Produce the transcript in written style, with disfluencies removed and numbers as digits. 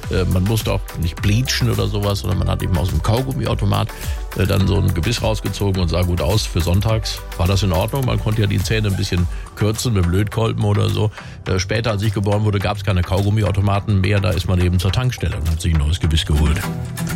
Man musste auch nicht bleachen oder sowas, sondern man hat eben aus dem Kaugummiautomat dann so ein Gebiss rausgezogen und sah gut aus für sonntags. War das in Ordnung? Man konnte ja die Zähne ein bisschen kürzen mit dem Lötkolben oder so. Später, als ich geboren wurde, gab es keine Kaugummiautomaten mehr. Da ist man eben zur Tankstelle und hat sich ein neues Gebiss geholt.